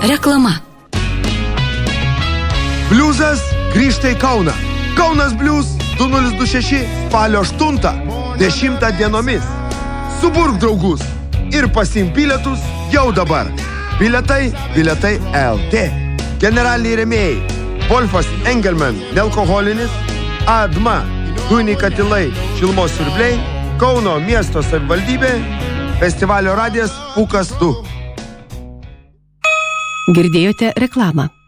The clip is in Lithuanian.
Reklama. Bliuzas grįžta į Kauną. Kaunas Bliuz 2026 spalio 8-10 dienomis. Suburk draugus ir pasiimk bilietus jau dabar. Bilietai LT. Generaliniai rėmėjai: Wolfas Engelman nealkoholinis, ADMA dujiniai katilai šilumos siurbliai, Kauno miesto savivaldybė, festivalio radijas Pūkas 2. Girdėjote reklamą.